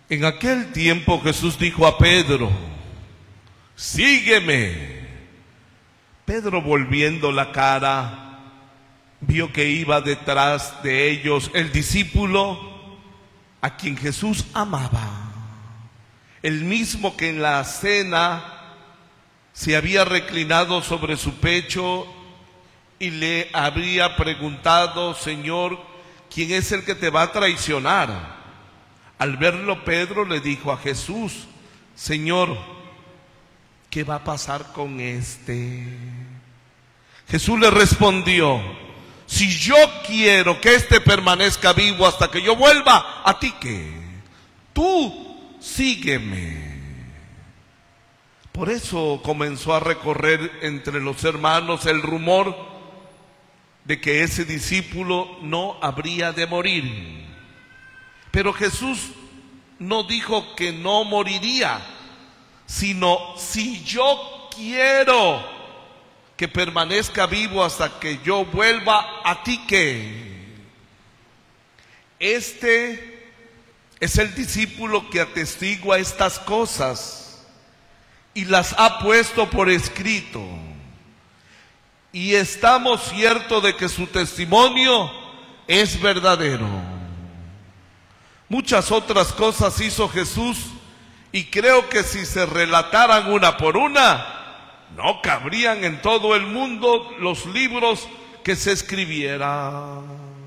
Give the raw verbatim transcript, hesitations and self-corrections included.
En aquel tiempo Jesús dijo a Pedro: sígueme. Pedro, volviendo la cara, vio que iba detrás de ellos el discípulo a quien Jesús amaba, el mismo que en la cena se había reclinado sobre su pecho y le habría preguntado: Señor, ¿quién es el que te va a traicionar? Al verlo, Pedro le dijo a Jesús: Señor, ¿qué va a pasar con este? Jesús le respondió: si yo quiero que este permanezca vivo hasta que yo vuelva, ¿a ti qué? Tú sígueme. Por eso comenzó a recorrer entre los hermanos el rumor de que ese discípulo no habría de morir. Pero Jesús no dijo que no moriría, sino: si yo quiero que permanezca vivo hasta que yo vuelva, ¿a ti qué? Este es el discípulo que atestigua estas cosas y las ha puesto por escrito. Y estamos ciertos de que su testimonio es verdadero. Muchas otras cosas hizo Jesús, y creo que si se relataran una por una, no cabrían en todo el mundo los libros que se escribieran.